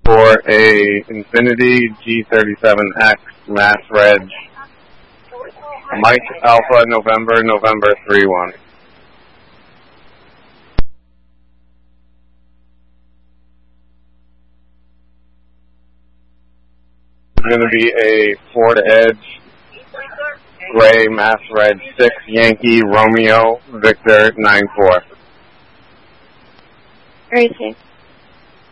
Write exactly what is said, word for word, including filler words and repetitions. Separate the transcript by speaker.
Speaker 1: for a Infinity G thirty-seven X Mass Reg. Mike Alpha November November three one. It's going to be a Ford Edge Gray Mass Reg six Yankee Romeo Victor nine four.
Speaker 2: Racing.